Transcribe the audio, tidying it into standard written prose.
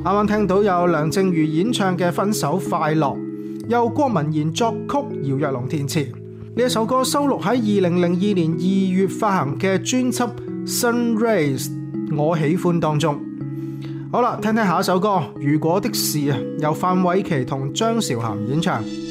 啱啱聽到有梁靜茹演唱嘅《分手快樂》，由郭文賢作曲，姚若龍填詞。呢一首歌收錄喺2002年2月發行嘅專輯《Sunrays》我喜歡當中。好啦，聽聽下一首歌《如果的事》啊，由范瑋琪同張韶涵演唱。